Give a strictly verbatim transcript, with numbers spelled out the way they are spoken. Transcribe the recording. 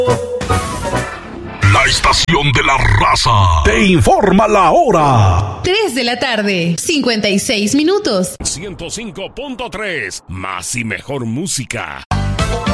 La estación de la raza te informa la hora. tres de la tarde, cincuenta y seis minutos. ciento cinco punto tres, más y mejor música.